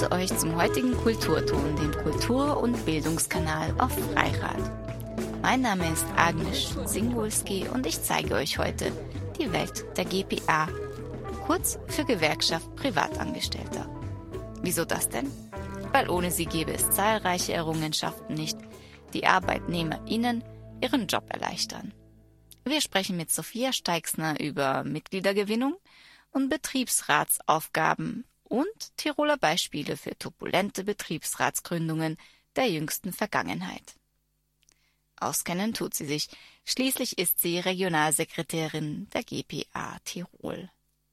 begrüße euch zum heutigen Kulturton, dem Kultur- und Bildungskanal auf Freirad. Mein Name ist Agnes Singulski und ich zeige euch heute die Welt der GPA, kurz für Gewerkschaft Privatangestellter. Wieso das denn? Weil ohne sie gäbe es zahlreiche Errungenschaften nicht, die ArbeitnehmerInnen ihren Job erleichtern. Wir sprechen mit Sophia Steixner über Mitgliedergewinnung und Betriebsratsaufgaben und Tiroler Beispiele für turbulente Betriebsratsgründungen der jüngsten Vergangenheit. Auskennen tut sie sich, schließlich ist sie Regionalsekretärin der GPA Tirol.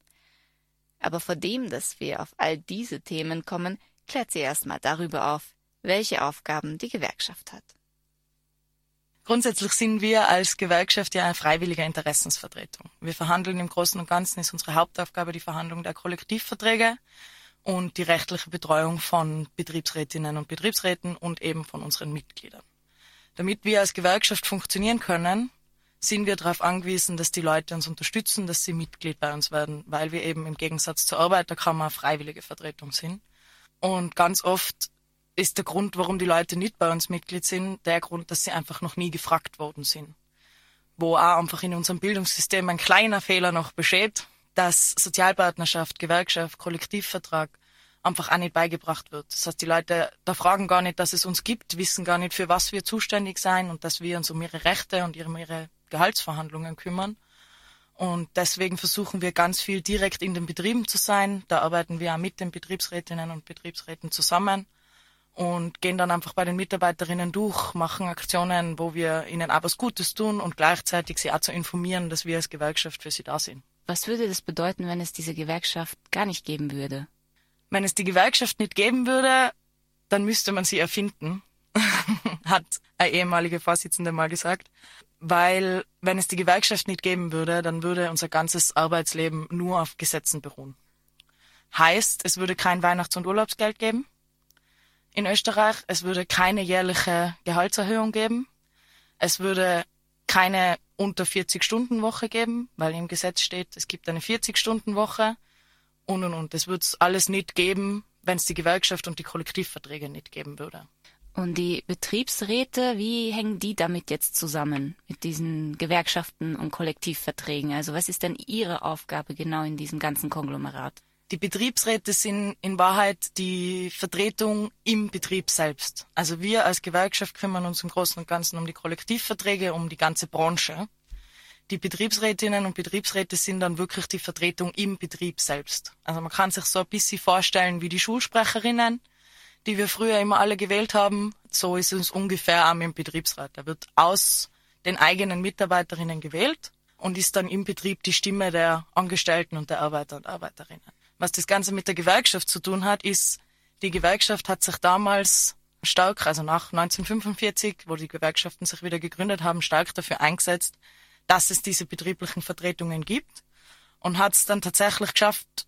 Aber vor dem, dass wir auf all diese Themen kommen, klärt sie erstmal darüber auf, welche Aufgaben die Gewerkschaft hat. Grundsätzlich sind wir als Gewerkschaft ja eine freiwillige Interessensvertretung. Wir verhandeln im Großen und Ganzen, ist unsere Hauptaufgabe die Verhandlung der Kollektivverträge und die rechtliche Betreuung von Betriebsrätinnen und Betriebsräten und eben von unseren Mitgliedern. Damit wir als Gewerkschaft funktionieren können, sind wir darauf angewiesen, dass die Leute uns unterstützen, dass sie Mitglied bei uns werden, weil wir eben im Gegensatz zur Arbeiterkammer eine freiwillige Vertretung sind. Und ganz oft ist der Grund, warum die Leute nicht bei uns Mitglied sind, der Grund, dass sie einfach noch nie gefragt worden sind. Wo auch einfach in unserem Bildungssystem ein kleiner Fehler noch besteht, dass Sozialpartnerschaft, Gewerkschaft, Kollektivvertrag einfach auch nicht beigebracht wird. Das heißt, die Leute da fragen gar nicht, dass es uns gibt, wissen gar nicht, für was wir zuständig sein und dass wir uns um ihre Rechte und ihre Gehaltsverhandlungen kümmern. Und deswegen versuchen wir ganz viel direkt in den Betrieben zu sein. Da arbeiten wir auch mit den Betriebsrätinnen und Betriebsräten zusammen und gehen dann einfach bei den Mitarbeiterinnen durch, machen Aktionen, wo wir ihnen auch was Gutes tun und gleichzeitig sie auch zu informieren, dass wir als Gewerkschaft für sie da sind. Was würde das bedeuten, wenn es diese Gewerkschaft gar nicht geben würde? Wenn es die Gewerkschaft nicht geben würde, dann müsste man sie erfinden, hat eine ehemalige Vorsitzende mal gesagt. Weil wenn es die Gewerkschaft nicht geben würde, dann würde unser ganzes Arbeitsleben nur auf Gesetzen beruhen. Heißt, es würde kein Weihnachts- und Urlaubsgeld geben in Österreich, es würde keine jährliche Gehaltserhöhung geben, es würde keine unter 40-Stunden-Woche geben, weil im Gesetz steht, es gibt eine 40-Stunden-Woche und. Es würde es alles nicht geben, wenn es die Gewerkschaft und die Kollektivverträge nicht geben würde. Und die Betriebsräte, wie hängen die damit jetzt zusammen, mit diesen Gewerkschaften und Kollektivverträgen? Also was ist denn Ihre Aufgabe genau in diesem ganzen Konglomerat? Die Betriebsräte sind in Wahrheit die Vertretung im Betrieb selbst. Also wir als Gewerkschaft kümmern uns im Großen und Ganzen um die Kollektivverträge, um die ganze Branche. Die Betriebsrätinnen und Betriebsräte sind dann wirklich die Vertretung im Betrieb selbst. Also man kann sich so ein bisschen vorstellen wie die Schulsprecherinnen, die wir früher immer alle gewählt haben. So ist es ungefähr auch im Betriebsrat. Er wird aus den eigenen Mitarbeiterinnen gewählt und ist dann im Betrieb die Stimme der Angestellten und der Arbeiter und Arbeiterinnen. Was das Ganze mit der Gewerkschaft zu tun hat, ist, die Gewerkschaft hat sich damals stark, also nach 1945, wo die Gewerkschaften sich wieder gegründet haben, stark dafür eingesetzt, dass es diese betrieblichen Vertretungen gibt und hat es dann tatsächlich geschafft,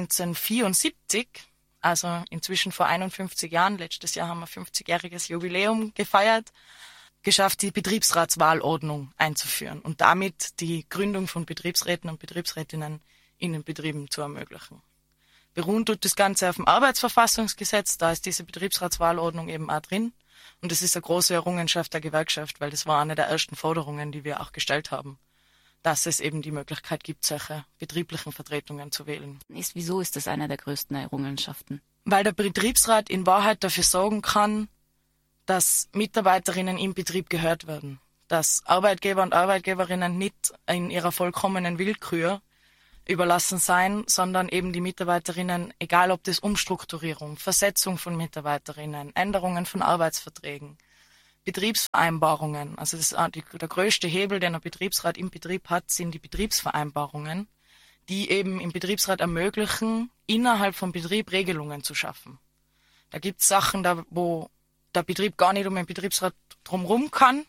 1974, also inzwischen vor 51 Jahren, letztes Jahr haben wir 50-jähriges Jubiläum gefeiert, geschafft, die Betriebsratswahlordnung einzuführen und damit die Gründung von Betriebsräten und Betriebsrätinnen in den Betrieben zu ermöglichen. Beruhen tut das Ganze auf dem Arbeitsverfassungsgesetz, da ist diese Betriebsratswahlordnung eben auch drin. Und das ist eine große Errungenschaft der Gewerkschaft, weil das war eine der ersten Forderungen, die wir auch gestellt haben, dass es eben die Möglichkeit gibt, solche betrieblichen Vertretungen zu wählen. Wieso ist das eine der größten Errungenschaften? Weil der Betriebsrat in Wahrheit dafür sorgen kann, dass Mitarbeiterinnen im Betrieb gehört werden, dass Arbeitgeber und Arbeitgeberinnen nicht in ihrer vollkommenen Willkür überlassen sein, sondern eben die Mitarbeiterinnen, egal ob das Umstrukturierung, Versetzung von Mitarbeiterinnen, Änderungen von Arbeitsverträgen, Betriebsvereinbarungen, also das ist der größte Hebel, den ein Betriebsrat im Betrieb hat, sind die Betriebsvereinbarungen, die eben im Betriebsrat ermöglichen, innerhalb vom Betrieb Regelungen zu schaffen. Da gibt es Sachen, wo der Betrieb gar nicht um den Betriebsrat drumherum kann.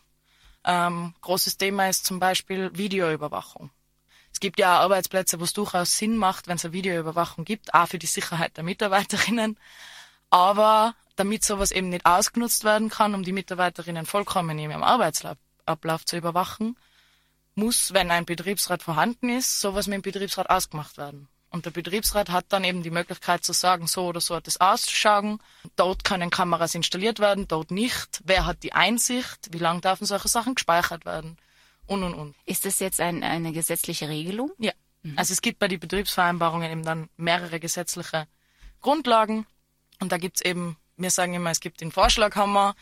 Großes Thema ist zum Beispiel Videoüberwachung. Es gibt ja auch Arbeitsplätze, wo es durchaus Sinn macht, wenn es eine Videoüberwachung gibt, auch für die Sicherheit der Mitarbeiterinnen. Aber damit sowas eben nicht ausgenutzt werden kann, um die Mitarbeiterinnen vollkommen in ihrem Arbeitsablauf zu überwachen, muss, wenn ein Betriebsrat vorhanden ist, sowas mit dem Betriebsrat ausgemacht werden. Und der Betriebsrat hat dann eben die Möglichkeit zu sagen, so oder so hat es auszuschauen. Dort können Kameras installiert werden, dort nicht. Wer hat die Einsicht? Wie lange dürfen solche Sachen gespeichert werden? Und. Ist das jetzt eine gesetzliche Regelung? Ja. Also es gibt bei den Betriebsvereinbarungen eben dann mehrere gesetzliche Grundlagen. Und da gibt's eben, wir sagen immer, es gibt den Vorschlaghammer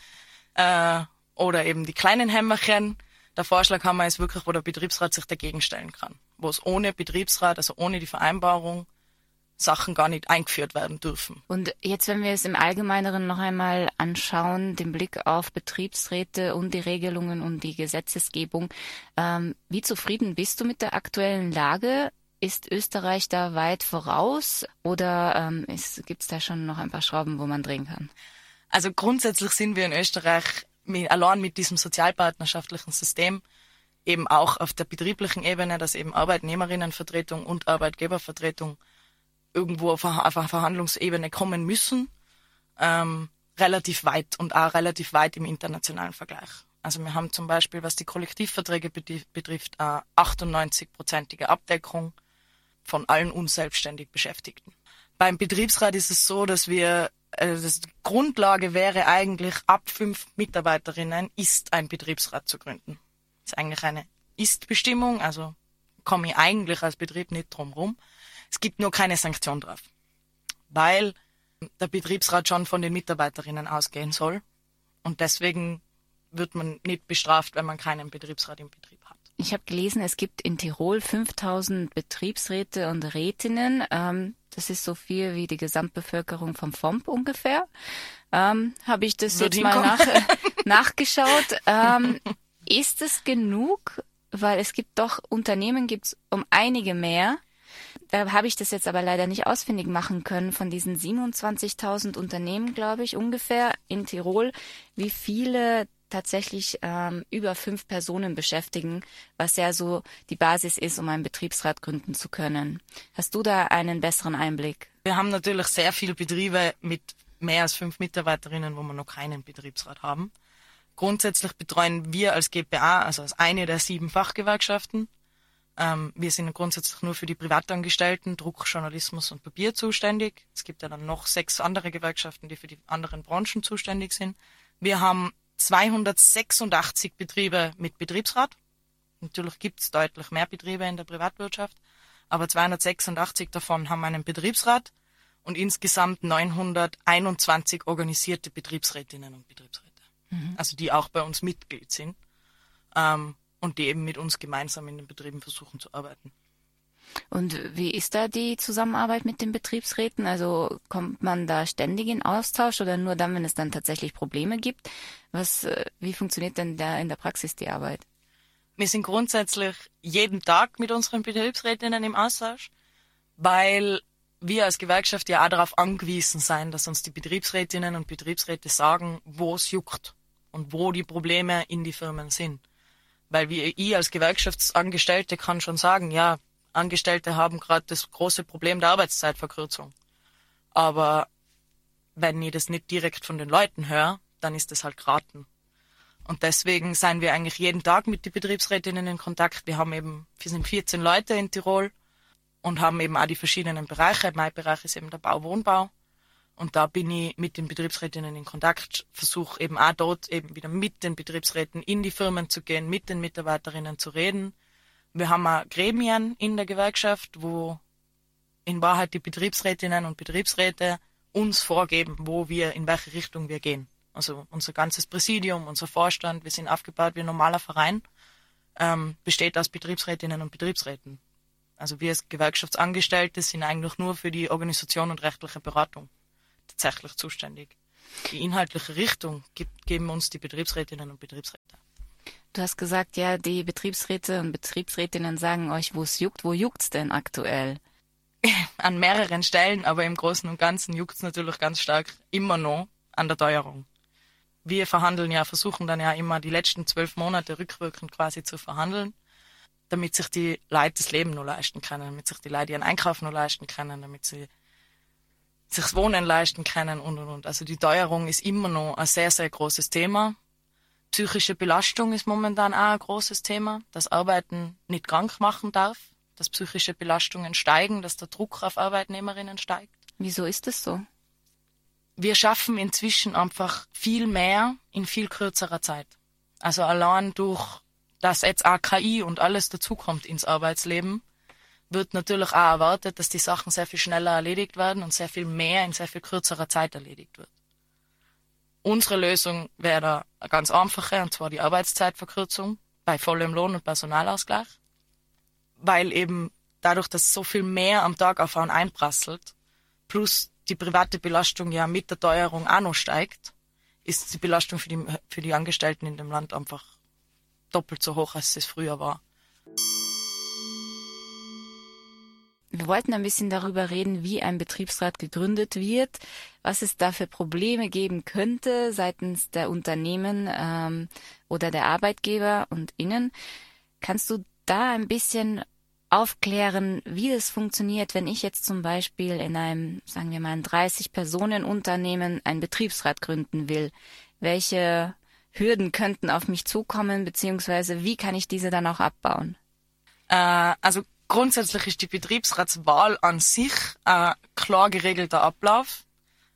oder eben die kleinen Hämmerchen. Der Vorschlaghammer ist wirklich, wo der Betriebsrat sich dagegen stellen kann. Wo es ohne Betriebsrat, also ohne die Vereinbarung, Sachen gar nicht eingeführt werden dürfen. Und jetzt, wenn wir es im Allgemeineren noch einmal anschauen, den Blick auf Betriebsräte und die Regelungen und die Gesetzesgebung, wie zufrieden bist du mit der aktuellen Lage? Ist Österreich da weit voraus oder gibt's da schon noch ein paar Schrauben, wo man drehen kann? Also grundsätzlich sind wir in Österreich allein mit diesem sozialpartnerschaftlichen System eben auch auf der betrieblichen Ebene, dass eben Arbeitnehmerinnenvertretung und Arbeitgebervertretung irgendwo auf eine Verhandlungsebene kommen müssen, relativ weit und auch relativ weit im internationalen Vergleich. Also wir haben zum Beispiel, was die Kollektivverträge betrifft, eine 98-prozentige Abdeckung von allen unselbstständig Beschäftigten. Beim Betriebsrat ist es so, dass die Grundlage wäre eigentlich, ab 5 Mitarbeiterinnen ist ein Betriebsrat zu gründen. Das ist eigentlich eine Ist-Bestimmung, also komme ich eigentlich als Betrieb nicht drum rum. Es gibt nur keine Sanktion drauf, weil der Betriebsrat schon von den Mitarbeiterinnen ausgehen soll und deswegen wird man nicht bestraft, wenn man keinen Betriebsrat im Betrieb hat. Ich habe gelesen, es gibt in Tirol 5000 Betriebsräte und Rätinnen. Das ist so viel wie die Gesamtbevölkerung vom FOMP ungefähr. Habe ich das jetzt mal nachgeschaut. Ist es genug? Weil es gibt doch Unternehmen, gibt's um einige mehr. Da habe ich das jetzt aber leider nicht ausfindig machen können. Von diesen 27.000 Unternehmen, glaube ich, ungefähr in Tirol, wie viele tatsächlich über 5 Personen beschäftigen, was ja so die Basis ist, um einen Betriebsrat gründen zu können. Hast du da einen besseren Einblick? Wir haben natürlich sehr viele Betriebe mit mehr als 5 Mitarbeiterinnen, wo wir noch keinen Betriebsrat haben. Grundsätzlich betreuen wir als GPA, also als eine der 7 Fachgewerkschaften. Wir sind grundsätzlich nur für die Privatangestellten, Druck, Journalismus und Papier zuständig. Es gibt ja dann noch 6 andere Gewerkschaften, die für die anderen Branchen zuständig sind. Wir haben 286 Betriebe mit Betriebsrat. Natürlich gibt es deutlich mehr Betriebe in der Privatwirtschaft, aber 286 davon haben einen Betriebsrat und insgesamt 921 organisierte Betriebsrätinnen und Betriebsräte. Also die auch bei uns Mitglied sind und die eben mit uns gemeinsam in den Betrieben versuchen zu arbeiten. Und wie ist da die Zusammenarbeit mit den Betriebsräten? Also kommt man da ständig in Austausch oder nur dann, wenn es dann tatsächlich Probleme gibt? Wie funktioniert denn da in der Praxis die Arbeit? Wir sind grundsätzlich jeden Tag mit unseren Betriebsrätinnen im Austausch, weil wir als Gewerkschaft ja auch darauf angewiesen sein, dass uns die Betriebsrätinnen und Betriebsräte sagen, wo es juckt und wo die Probleme in die Firmen sind. Weil ich als Gewerkschaftsangestellte kann schon sagen, ja, Angestellte haben gerade das große Problem der Arbeitszeitverkürzung. Aber wenn ich das nicht direkt von den Leuten höre, dann ist das halt geraten. Und deswegen sind wir eigentlich jeden Tag mit den Betriebsrätinnen in Kontakt. Wir sind 14 Leute in Tirol und haben eben auch die verschiedenen Bereiche. Mein Bereich ist eben der Bau-Wohnbau. Und da bin ich mit den Betriebsrätinnen in Kontakt, versuche eben auch dort eben wieder mit den Betriebsräten in die Firmen zu gehen, mit den Mitarbeiterinnen zu reden. Wir haben auch Gremien in der Gewerkschaft, wo in Wahrheit die Betriebsrätinnen und Betriebsräte uns vorgeben, in welche Richtung wir gehen. Also unser ganzes Präsidium, unser Vorstand, wir sind aufgebaut wie ein normaler Verein, besteht aus Betriebsrätinnen und Betriebsräten. Also wir als Gewerkschaftsangestellte sind eigentlich nur für die Organisation und rechtliche Beratung tatsächlich zuständig. Die inhaltliche Richtung geben uns die Betriebsrätinnen und Betriebsräte. Du hast gesagt, ja, die Betriebsräte und Betriebsrätinnen sagen euch, wo es juckt. Wo juckt's denn aktuell? An mehreren Stellen, aber im Großen und Ganzen juckt's natürlich ganz stark immer noch an der Teuerung. Wir versuchen dann ja immer die letzten 12 Monate rückwirkend quasi zu verhandeln, damit sich die Leute das Leben noch leisten können, damit sich die Leute ihren Einkauf noch leisten können, damit sie sich das Wohnen leisten können und. Also die Teuerung ist immer noch ein sehr, sehr großes Thema. Psychische Belastung ist momentan auch ein großes Thema, dass Arbeiten nicht krank machen darf. dass psychische Belastungen steigen, dass der Druck auf Arbeitnehmerinnen steigt. Wieso ist das so? Wir schaffen inzwischen einfach viel mehr in viel kürzerer Zeit. Also allein durch, dass jetzt auch KI und alles dazukommt ins Arbeitsleben, wird natürlich auch erwartet, dass die Sachen sehr viel schneller erledigt werden und sehr viel mehr in sehr viel kürzerer Zeit erledigt wird. Unsere Lösung wäre da eine ganz einfache, und zwar die Arbeitszeitverkürzung bei vollem Lohn und Personalausgleich. Weil eben dadurch, dass so viel mehr am Tag auf einen einprasselt, plus die private Belastung ja mit der Teuerung auch noch steigt, ist die Belastung für die Angestellten in dem Land einfach doppelt so hoch, als es früher war. Wir wollten ein bisschen darüber reden, wie ein Betriebsrat gegründet wird, was es da für Probleme geben könnte seitens der Unternehmen oder der Arbeitgeber und Innen. Kannst du da ein bisschen aufklären, wie das funktioniert, wenn ich jetzt zum Beispiel in einem, sagen wir mal, ein 30-Personen-Unternehmen einen Betriebsrat gründen will? Welche Hürden könnten auf mich zukommen, beziehungsweise wie kann ich diese dann auch abbauen? Also grundsätzlich ist die Betriebsratswahl an sich ein klar geregelter Ablauf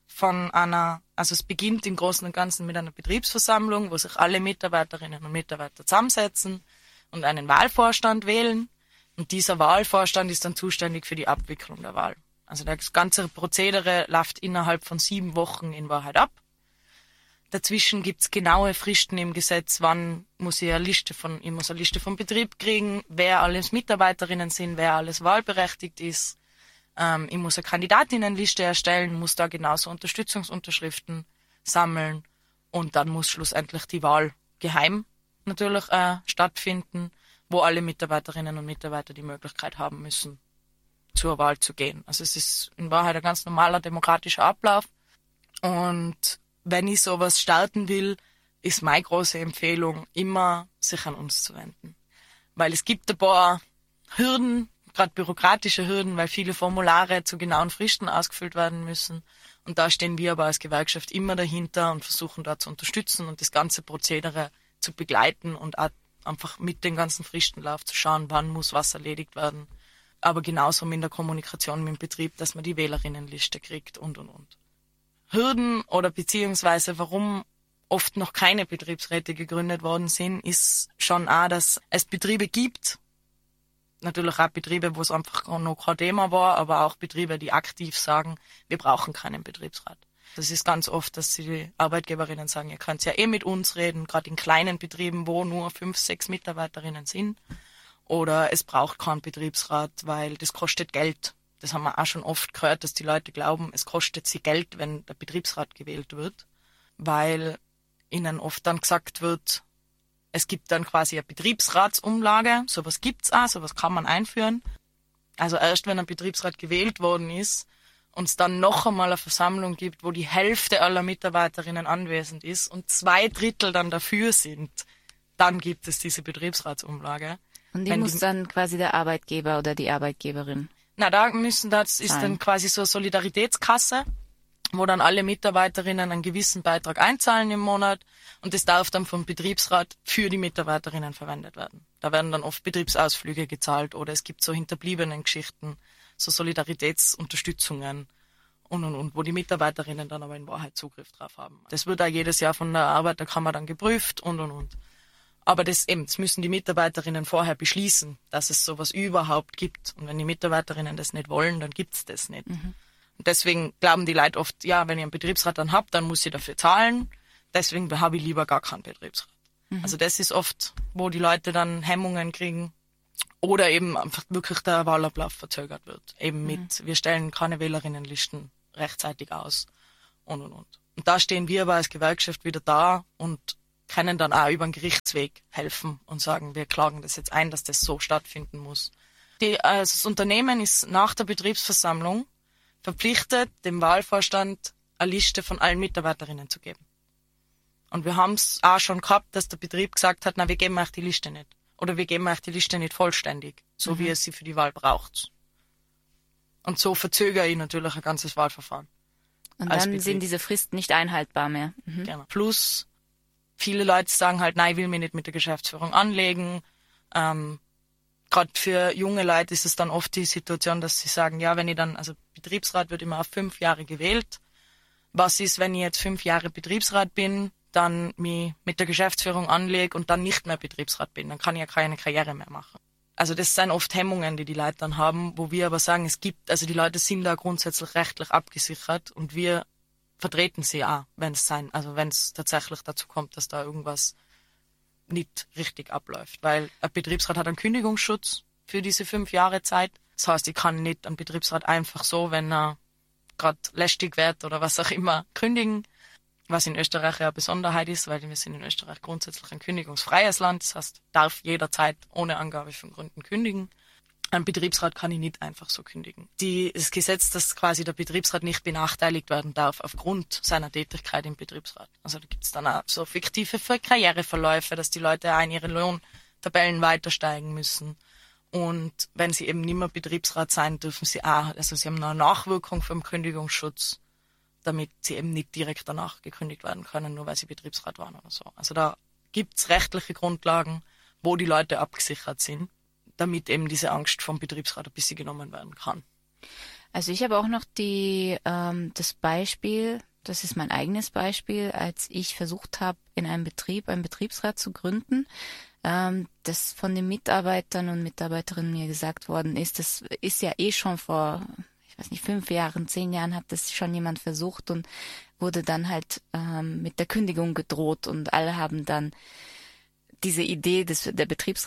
also es beginnt im Großen und Ganzen mit einer Betriebsversammlung, wo sich alle Mitarbeiterinnen und Mitarbeiter zusammensetzen und einen Wahlvorstand wählen. Und dieser Wahlvorstand ist dann zuständig für die Abwicklung der Wahl. Also das ganze Prozedere läuft innerhalb von 7 Wochen in Wahrheit ab. Dazwischen gibt's genaue Fristen im Gesetz, wann muss ich eine Liste vom Betrieb kriegen, wer alles Mitarbeiterinnen sind, wer alles wahlberechtigt ist. Ich muss eine Kandidatinnenliste erstellen, muss da genauso Unterstützungsunterschriften sammeln und dann muss schlussendlich die Wahl geheim natürlich stattfinden, wo alle Mitarbeiterinnen und Mitarbeiter die Möglichkeit haben müssen, zur Wahl zu gehen. Also es ist in Wahrheit ein ganz normaler demokratischer Ablauf. Und wenn ich sowas starten will, ist meine große Empfehlung, immer sich an uns zu wenden. Weil es gibt ein paar Hürden, gerade bürokratische Hürden, weil viele Formulare zu genauen Fristen ausgefüllt werden müssen. Und da stehen wir aber als Gewerkschaft immer dahinter und versuchen da zu unterstützen und das ganze Prozedere zu begleiten und auch einfach mit dem ganzen Fristenlauf zu schauen, wann muss was erledigt werden. Aber genauso in der Kommunikation mit dem Betrieb, dass man die Wählerinnenliste kriegt und. Hürden oder beziehungsweise warum oft noch keine Betriebsräte gegründet worden sind, ist schon auch, dass es Betriebe gibt, natürlich auch Betriebe, wo es einfach noch kein Thema war, aber auch Betriebe, die aktiv sagen, wir brauchen keinen Betriebsrat. Das ist ganz oft, dass die Arbeitgeberinnen sagen, ihr könnt ja mit uns reden, gerade in kleinen Betrieben, wo nur 5, 6 Mitarbeiterinnen sind. Oder es braucht keinen Betriebsrat, weil das kostet Geld. Das haben wir auch schon oft gehört, dass die Leute glauben, es kostet sie Geld, wenn der Betriebsrat gewählt wird, weil ihnen oft dann gesagt wird, es gibt dann quasi eine Betriebsratsumlage, sowas gibt's auch, sowas kann man einführen. Also erst wenn ein Betriebsrat gewählt worden ist und es dann noch einmal eine Versammlung gibt, wo die Hälfte aller Mitarbeiterinnen anwesend ist und 2/3 dann dafür sind, dann gibt es diese Betriebsratsumlage. Und die muss dann quasi der Arbeitgeber oder die Arbeitgeberin? Na, das ist dann quasi so eine Solidaritätskasse, wo dann alle Mitarbeiterinnen einen gewissen Beitrag einzahlen im Monat und das darf dann vom Betriebsrat für die Mitarbeiterinnen verwendet werden. Da werden dann oft Betriebsausflüge gezahlt oder es gibt so hinterbliebenen Geschichten, so Solidaritätsunterstützungen und, wo die Mitarbeiterinnen dann aber in Wahrheit Zugriff drauf haben. Das wird auch jedes Jahr von der Arbeiterkammer dann geprüft und. Aber das müssen die Mitarbeiterinnen vorher beschließen, dass es sowas überhaupt gibt. Und wenn die Mitarbeiterinnen das nicht wollen, dann gibt's das nicht. Mhm. Und deswegen glauben die Leute oft, ja, wenn ich einen Betriebsrat dann hab, dann muss ich dafür zahlen. Deswegen habe ich lieber gar keinen Betriebsrat. Mhm. Also das ist oft, wo die Leute dann Hemmungen kriegen oder eben einfach wirklich der Wahlablauf verzögert wird. Eben mit, wir stellen keine Wählerinnenlisten rechtzeitig aus und. Und da stehen wir aber als Gewerkschaft wieder da und können dann auch über den Gerichtsweg helfen und sagen, wir klagen das jetzt ein, dass das so stattfinden muss. Das Unternehmen ist nach der Betriebsversammlung verpflichtet, dem Wahlvorstand eine Liste von allen Mitarbeiterinnen zu geben. Und wir haben es auch schon gehabt, dass der Betrieb gesagt hat, na, wir geben euch die Liste nicht. Oder wir geben euch die Liste nicht vollständig, so wie ihr sie für die Wahl braucht. Und so verzögere ich natürlich ein ganzes Wahlverfahren. Und dann sind diese Fristen nicht einhaltbar mehr. Mhm. Genau. Plus, viele Leute sagen halt, nein, ich will mich nicht mit der Geschäftsführung anlegen. gerade für junge Leute ist es dann oft die Situation, dass sie sagen, ja, wenn ich dann, also Betriebsrat wird immer auf 5 Jahre gewählt. Was ist, wenn ich jetzt 5 Jahre Betriebsrat bin, dann mich mit der Geschäftsführung anlege und dann nicht mehr Betriebsrat bin? Dann kann ich ja keine Karriere mehr machen. Also das sind oft Hemmungen, die Leute dann haben, wo wir aber sagen, die Leute sind da grundsätzlich rechtlich abgesichert und wir vertreten sie auch, wenn es tatsächlich dazu kommt, dass da irgendwas nicht richtig abläuft. Weil ein Betriebsrat hat einen Kündigungsschutz für diese 5 Jahre Zeit. Das heißt, ich kann nicht einen Betriebsrat einfach so, wenn er gerade lästig wird oder was auch immer, kündigen. Was in Österreich ja eine Besonderheit ist, weil wir sind in Österreich grundsätzlich ein kündigungsfreies Land. Das heißt, darf jederzeit ohne Angabe von Gründen kündigen. Ein Betriebsrat kann ich nicht einfach so kündigen. Das Gesetz, dass quasi der Betriebsrat nicht benachteiligt werden darf aufgrund seiner Tätigkeit im Betriebsrat. Also da gibt's dann auch so fiktive Karriereverläufe, dass die Leute auch in ihre Lohntabellen weitersteigen müssen. Und wenn sie eben nicht mehr Betriebsrat sein, dürfen sie auch, also sie haben eine Nachwirkung vom Kündigungsschutz, damit sie eben nicht direkt danach gekündigt werden können, nur weil sie Betriebsrat waren oder so. Also da gibt's rechtliche Grundlagen, wo die Leute abgesichert sind, damit eben diese Angst vom Betriebsrat ein bisschen genommen werden kann. Also ich habe auch noch das Beispiel, das ist mein eigenes Beispiel, als ich versucht habe, in einem Betrieb einen Betriebsrat zu gründen, das von den Mitarbeitern und Mitarbeiterinnen mir gesagt worden ist, das ist ja eh schon vor, ich weiß nicht, 5 Jahren, 10 Jahren hat das schon jemand versucht und wurde dann halt mit der Kündigung gedroht und alle haben dann diese Idee der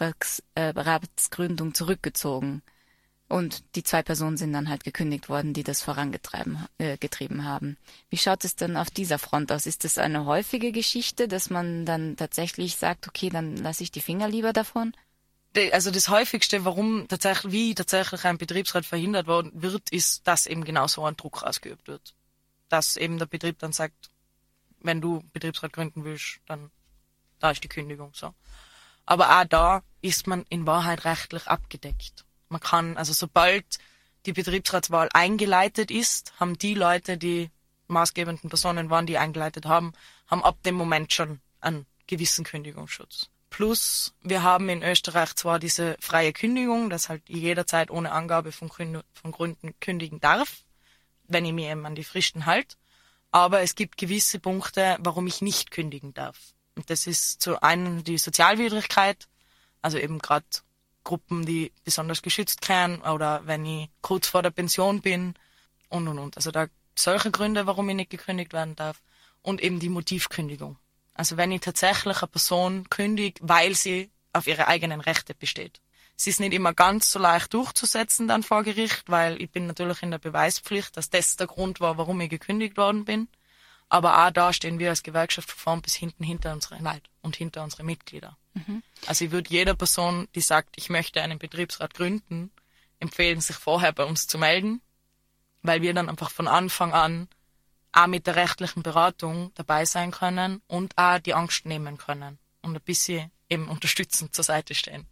Betriebsratsgründung zurückgezogen. Und die 2 Personen sind dann halt gekündigt worden, die das getrieben haben. Wie schaut es denn auf dieser Front aus? Ist das eine häufige Geschichte, dass man dann tatsächlich sagt, okay, dann lasse ich die Finger lieber davon? Also das häufigste, wie tatsächlich ein Betriebsrat verhindert wird, ist, dass eben genau so ein Druck ausgeübt wird. Dass eben der Betrieb dann sagt, wenn du Betriebsrat gründen willst, dann da ist die Kündigung so. Aber auch da ist man in Wahrheit rechtlich abgedeckt. Man kann, also sobald die Betriebsratswahl eingeleitet ist, haben die Leute, die maßgebenden Personen waren, die eingeleitet haben ab dem Moment schon einen gewissen Kündigungsschutz. Plus, wir haben in Österreich zwar diese freie Kündigung, dass halt jederzeit ohne Angabe von Gründen kündigen darf, wenn ich mir eben an die Fristen halte, aber es gibt gewisse Punkte, warum ich nicht kündigen darf. Und das ist zu einem die Sozialwidrigkeit, also eben gerade Gruppen, die besonders geschützt werden oder wenn ich kurz vor der Pension bin und. Also da solche Gründe, warum ich nicht gekündigt werden darf. Und eben die Motivkündigung. Also wenn ich tatsächlich eine Person kündige, weil sie auf ihre eigenen Rechte besteht. Es ist nicht immer ganz so leicht durchzusetzen dann vor Gericht, weil ich bin natürlich in der Beweispflicht, dass das der Grund war, warum ich gekündigt worden bin. Aber auch da stehen wir als Gewerkschaft vorn bis hinten hinter unsere Leute und hinter unsere Mitglieder. Mhm. Also ich würde jeder Person, die sagt, ich möchte einen Betriebsrat gründen, empfehlen, sich vorher bei uns zu melden, weil wir dann einfach von Anfang an auch mit der rechtlichen Beratung dabei sein können und auch die Angst nehmen können und ein bisschen eben unterstützend zur Seite stehen.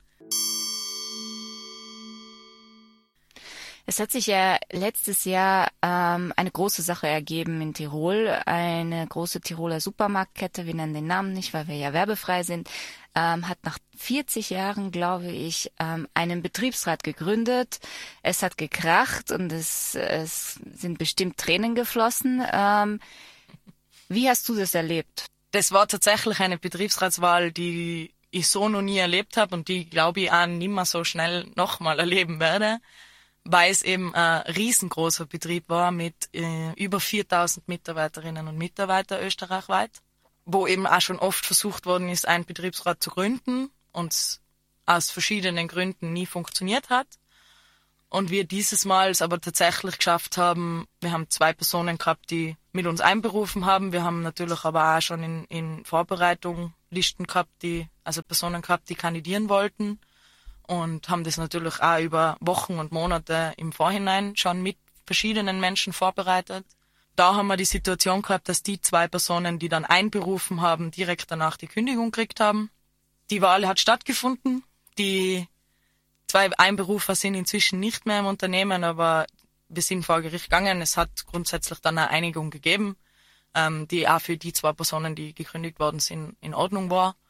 Es hat sich ja letztes Jahr eine große Sache ergeben in Tirol. Eine große Tiroler Supermarktkette, wir nennen den Namen nicht, weil wir ja werbefrei sind, hat nach 40 Jahren, glaube ich, einen Betriebsrat gegründet. Es hat gekracht und es sind bestimmt Tränen geflossen. Wie hast du das erlebt? Das war tatsächlich eine Betriebsratswahl, die ich so noch nie erlebt habe und die, glaube ich, auch nicht mehr so schnell nochmal erleben werde, weil es eben ein riesengroßer Betrieb war mit über 4.000 Mitarbeiterinnen und Mitarbeitern österreichweit, wo eben auch schon oft versucht worden ist, einen Betriebsrat zu gründen und aus verschiedenen Gründen nie funktioniert hat. Und wir dieses Mal es aber tatsächlich geschafft haben, wir haben 2 Personen gehabt, die mit uns einberufen haben. Wir haben natürlich aber auch schon in Vorbereitung Listen gehabt, also Personen gehabt, die kandidieren wollten. Und haben das natürlich auch über Wochen und Monate im Vorhinein schon mit verschiedenen Menschen vorbereitet. Da haben wir die Situation gehabt, dass die 2 Personen, die dann einberufen haben, direkt danach die Kündigung gekriegt haben. Die Wahl hat stattgefunden. Die 2 Einberufer sind inzwischen nicht mehr im Unternehmen, aber wir sind vor Gericht gegangen. Es hat grundsätzlich dann eine Einigung gegeben, die auch für die 2 Personen, die gekündigt worden sind, in Ordnung war.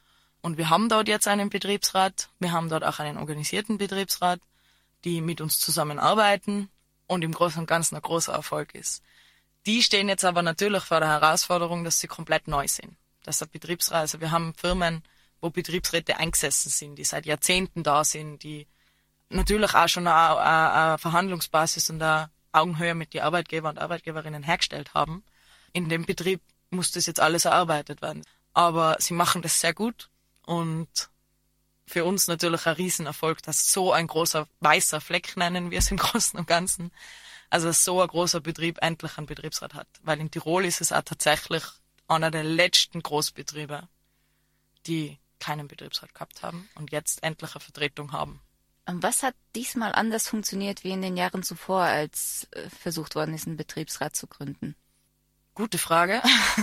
Und wir haben dort jetzt einen Betriebsrat, wir haben dort auch einen organisierten Betriebsrat, die mit uns zusammenarbeiten und im Großen und Ganzen ein großer Erfolg ist. Die stehen jetzt aber natürlich vor der Herausforderung, dass sie komplett neu sind. Dass der Betriebsrat, also wir haben Firmen, wo Betriebsräte eingesessen sind, die seit Jahrzehnten da sind, die natürlich auch schon eine Verhandlungsbasis und eine Augenhöhe mit den Arbeitgeber und Arbeitgeberinnen hergestellt haben. In dem Betrieb muss das jetzt alles erarbeitet werden. Aber sie machen das sehr gut und für uns natürlich ein Riesenerfolg, dass so ein großer weißer Fleck, nennen wir es im Großen und Ganzen, also so ein großer Betrieb endlich einen Betriebsrat hat. Weil in Tirol ist es auch tatsächlich einer der letzten Großbetriebe, die keinen Betriebsrat gehabt haben und jetzt endlich eine Vertretung haben. Was hat diesmal anders funktioniert wie in den Jahren zuvor, als versucht worden ist, einen Betriebsrat zu gründen? Gute Frage.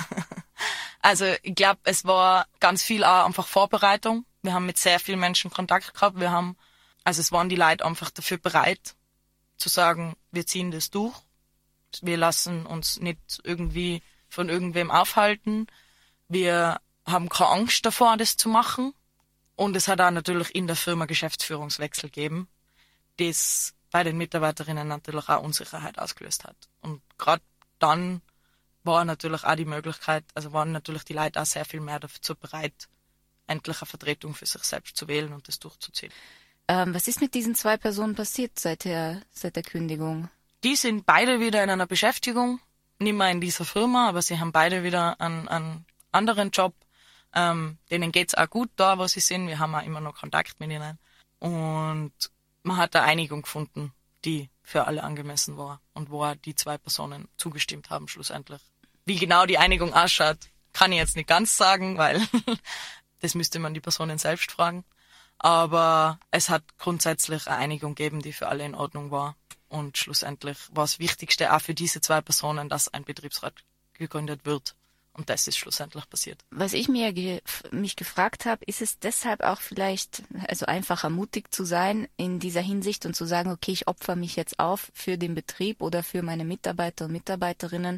Also ich glaube, es war ganz viel auch einfach Vorbereitung. Wir haben mit sehr vielen Menschen Kontakt gehabt. Es waren die Leute einfach dafür bereit, zu sagen, wir ziehen das durch. Wir lassen uns nicht irgendwie von irgendwem aufhalten. Wir haben keine Angst davor, das zu machen. Und es hat auch natürlich in der Firma Geschäftsführungswechsel gegeben, das bei den Mitarbeiterinnen natürlich auch Unsicherheit ausgelöst hat. Und gerade dann war natürlich auch die Möglichkeit, also waren natürlich die Leute auch sehr viel mehr dazu bereit, endlich eine Vertretung für sich selbst zu wählen und das durchzuziehen. Was ist mit diesen 2 Personen passiert seit der Kündigung? Die sind beide wieder in einer Beschäftigung, nicht mehr in dieser Firma, aber sie haben beide wieder einen anderen Job. Denen geht's auch gut da, wo sie sind. Wir haben auch immer noch Kontakt mit ihnen. Und man hat eine Einigung gefunden, die für alle angemessen war und wo auch die 2 Personen zugestimmt haben schlussendlich. Wie genau die Einigung ausschaut, kann ich jetzt nicht ganz sagen, weil das müsste man die Personen selbst fragen. Aber es hat grundsätzlich eine Einigung gegeben, die für alle in Ordnung war. Und schlussendlich war das Wichtigste auch für diese 2 Personen, dass ein Betriebsrat gegründet wird. Und das ist schlussendlich passiert. Was ich mich gefragt habe, ist es deshalb auch vielleicht, also einfacher mutig zu sein in dieser Hinsicht und zu sagen, okay, ich opfere mich jetzt auf für den Betrieb oder für meine Mitarbeiter und Mitarbeiterinnen,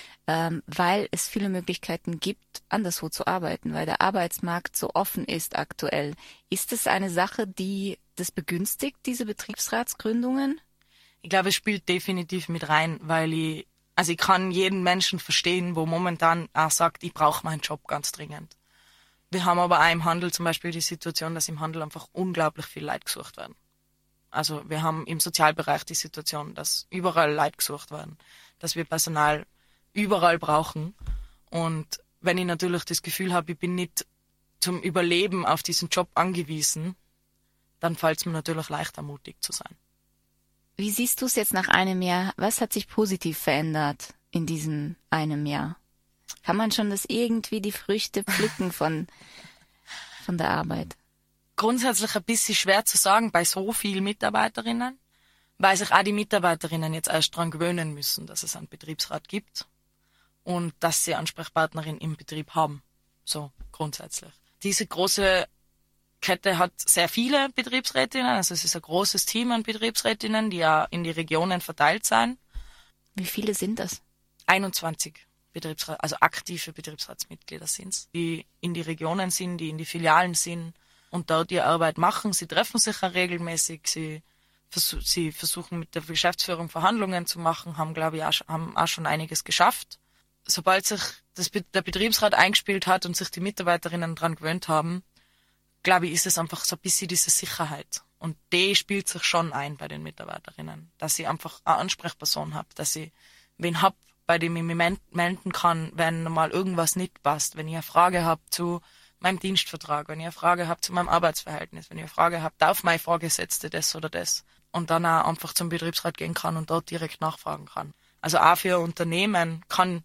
weil es viele Möglichkeiten gibt, anderswo zu arbeiten, weil der Arbeitsmarkt so offen ist aktuell. Ist es eine Sache, die das begünstigt, diese Betriebsratsgründungen? Ich glaube, es spielt definitiv mit rein, weil ich kann jeden Menschen verstehen, wo momentan auch sagt, ich brauche meinen Job ganz dringend. Wir haben aber auch im Handel zum Beispiel die Situation, dass im Handel einfach unglaublich viel Leute gesucht werden. Also wir haben im Sozialbereich die Situation, dass überall Leute gesucht werden, dass wir Personal überall brauchen. Und wenn ich natürlich das Gefühl habe, ich bin nicht zum Überleben auf diesen Job angewiesen, dann fällt es mir natürlich leichter, mutig zu sein. Wie siehst du es jetzt nach einem Jahr? Was hat sich positiv verändert in diesem einem Jahr? Kann man schon irgendwie die Früchte pflücken von der Arbeit? Grundsätzlich ein bisschen schwer zu sagen bei so vielen Mitarbeiterinnen, weil sich auch die Mitarbeiterinnen jetzt erst daran gewöhnen müssen, dass es einen Betriebsrat gibt und dass sie Ansprechpartnerin im Betrieb haben. So grundsätzlich. Diese große Kette hat sehr viele Betriebsrätinnen, also es ist ein großes Team an Betriebsrätinnen, die ja in die Regionen verteilt sind. Wie viele sind das? 21 also aktive Betriebsratsmitglieder sind's, die in die Regionen sind, die in die Filialen sind und dort ihre Arbeit machen. Sie treffen sich auch regelmäßig, sie versuchen mit der Geschäftsführung Verhandlungen zu machen, haben auch schon einiges geschafft. Sobald sich der Betriebsrat eingespielt hat und sich die Mitarbeiterinnen daran gewöhnt haben, glaube ich, ist es einfach so ein bisschen diese Sicherheit. Und die spielt sich schon ein bei den Mitarbeiterinnen. Dass ich einfach eine Ansprechperson habe, dass ich wen hab, bei dem ich mich melden kann, wenn mal irgendwas nicht passt, wenn ich eine Frage habe zu meinem Dienstvertrag, wenn ich eine Frage habe zu meinem Arbeitsverhältnis, wenn ich eine Frage habe, darf meine Vorgesetzte das oder das? Und dann auch einfach zum Betriebsrat gehen kann und dort direkt nachfragen kann. Also auch für Unternehmen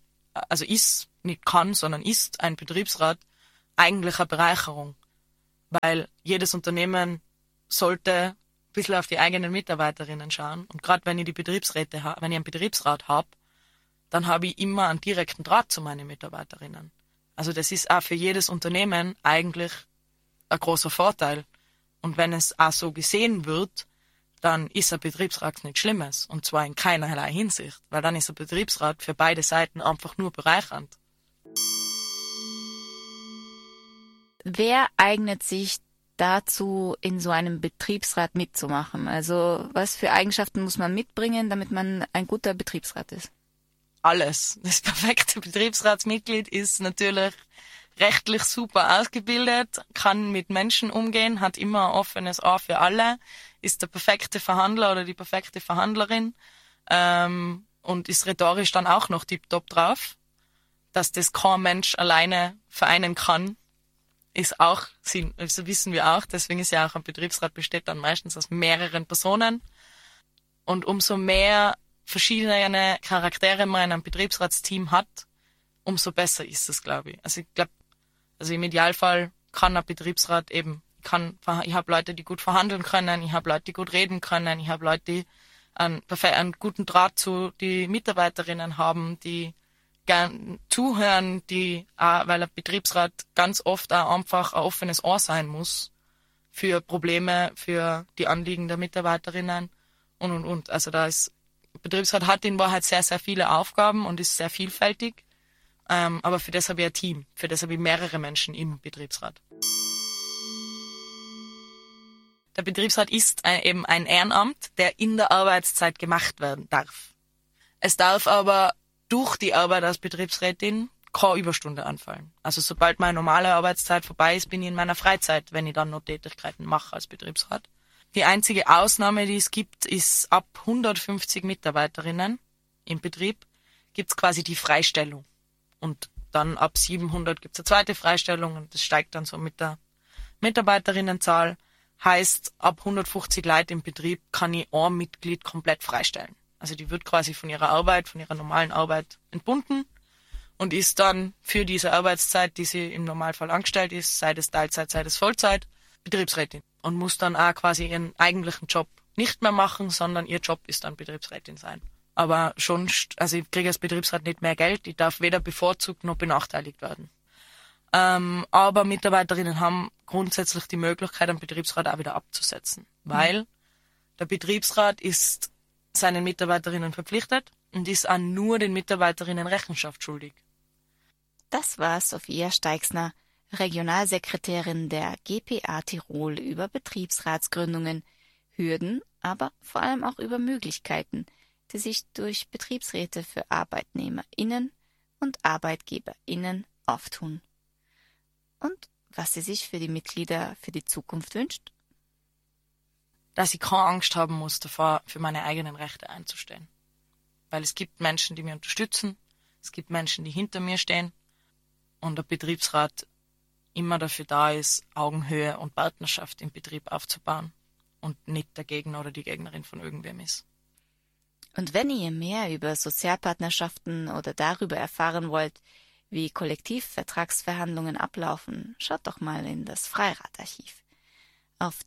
ist ein Betriebsrat eigentlich eine Bereicherung. Weil jedes Unternehmen sollte ein bisschen auf die eigenen Mitarbeiterinnen schauen. Und gerade wenn ich wenn ich einen Betriebsrat habe, dann habe ich immer einen direkten Draht zu meinen Mitarbeiterinnen. Also das ist auch für jedes Unternehmen eigentlich ein großer Vorteil. Und wenn es auch so gesehen wird, dann ist ein Betriebsrat nichts Schlimmes. Und zwar in keinerlei Hinsicht. Weil dann ist ein Betriebsrat für beide Seiten einfach nur bereichernd. wer eignet sich dazu, in so einem Betriebsrat mitzumachen? Also was für Eigenschaften muss man mitbringen, damit man ein guter Betriebsrat ist? Alles. Das perfekte Betriebsratsmitglied ist natürlich rechtlich super ausgebildet, kann mit Menschen umgehen, hat immer ein offenes Ohr für alle, ist der perfekte Verhandler oder die perfekte Verhandlerin und ist rhetorisch dann auch noch tipptopp drauf. Dass das kein Mensch alleine vereinen kann, ist auch, also wissen wir auch, deswegen ist ja auch ein Betriebsrat besteht dann meistens aus mehreren Personen. Und umso mehr verschiedene Charaktere man in einem Betriebsratsteam hat, umso besser ist es, glaube ich. Also ich glaube, im Idealfall kann ein Betriebsrat eben, ich habe Leute, die gut verhandeln können, ich habe Leute, die gut reden können, ich habe Leute, die einen guten Draht zu die Mitarbeiterinnen haben, die gern zuhören, weil ein Betriebsrat ganz oft auch einfach ein offenes Ohr sein muss für Probleme, für die Anliegen der Mitarbeiterinnen und. Also der Betriebsrat hat in Wahrheit sehr, sehr viele Aufgaben und ist sehr vielfältig. Aber für das habe ich ein Team, für das habe ich mehrere Menschen im Betriebsrat. Der Betriebsrat ist eben ein Ehrenamt, der in der Arbeitszeit gemacht werden darf. Es darf aber durch die Arbeit als Betriebsrätin keine Überstunde anfallen. Also sobald meine normale Arbeitszeit vorbei ist, bin ich in meiner Freizeit, wenn ich dann noch Tätigkeiten mache als Betriebsrat. Die einzige Ausnahme, die es gibt, ist ab 150 Mitarbeiterinnen im Betrieb gibt es quasi die Freistellung. Und dann ab 700 gibt es eine zweite Freistellung und das steigt dann so mit der Mitarbeiterinnenzahl. Heißt, ab 150 Leute im Betrieb kann ich ein Mitglied komplett freistellen. Also die wird quasi von ihrer normalen Arbeit entbunden und ist dann für diese Arbeitszeit, die sie im Normalfall angestellt ist, sei es Teilzeit, sei es Vollzeit, Betriebsrätin. Und muss dann auch quasi ihren eigentlichen Job nicht mehr machen, sondern ihr Job ist dann Betriebsrätin sein. Aber schon, also ich kriege als Betriebsrat nicht mehr Geld, ich darf weder bevorzugt noch benachteiligt werden. Aber Mitarbeiterinnen haben grundsätzlich die Möglichkeit, einen Betriebsrat auch wieder abzusetzen, weil der Betriebsrat ist seinen Mitarbeiterinnen verpflichtet und ist auch nur den Mitarbeiterinnen Rechenschaft schuldig. Das war Sophia Steixner, Regionalsekretärin der GPA Tirol, über Betriebsratsgründungen, Hürden, aber vor allem auch über Möglichkeiten, die sich durch Betriebsräte für ArbeitnehmerInnen und ArbeitgeberInnen auftun. Und was sie sich für die Mitglieder für die Zukunft wünscht? Dass ich keine Angst haben muss davor, für meine eigenen Rechte einzustehen. Weil es gibt Menschen, die mich unterstützen, es gibt Menschen, die hinter mir stehen und der Betriebsrat immer dafür da ist, Augenhöhe und Partnerschaft im Betrieb aufzubauen und nicht der Gegner oder die Gegnerin von irgendwem ist. Und wenn ihr mehr über Sozialpartnerschaften oder darüber erfahren wollt, wie Kollektivvertragsverhandlungen ablaufen, schaut doch mal in das Freiradarchiv. Auf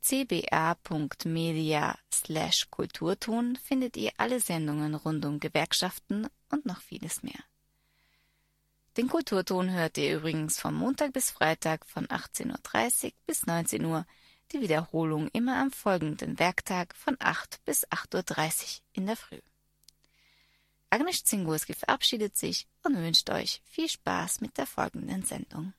cba.media/Kulturton findet ihr alle Sendungen rund um Gewerkschaften und noch vieles mehr. Den Kulturton hört ihr übrigens von Montag bis Freitag von 18:30 Uhr bis 19 Uhr, die Wiederholung immer am folgenden Werktag von 8 bis 8:30 Uhr in der Früh. Agnieszka Zingurski verabschiedet sich und wünscht euch viel Spaß mit der folgenden Sendung.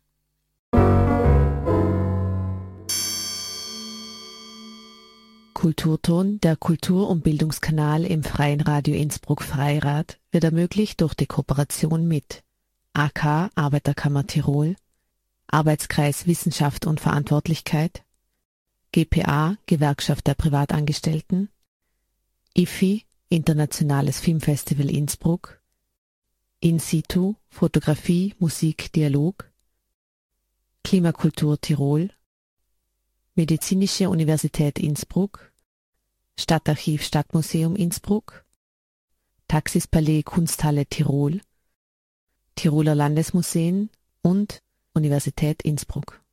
Kulturton, der Kultur- und Bildungskanal im Freien Radio Innsbruck Freirad, wird ermöglicht durch die Kooperation mit AK Arbeiterkammer Tirol, Arbeitskreis Wissenschaft und Verantwortlichkeit, GPA Gewerkschaft der Privatangestellten, IFI Internationales Filmfestival Innsbruck, In situ Fotografie, Musik, Dialog, Klimakultur Tirol, Medizinische Universität Innsbruck, Stadtarchiv Stadtmuseum Innsbruck, Taxispalais Kunsthalle Tirol, Tiroler Landesmuseen und Universität Innsbruck.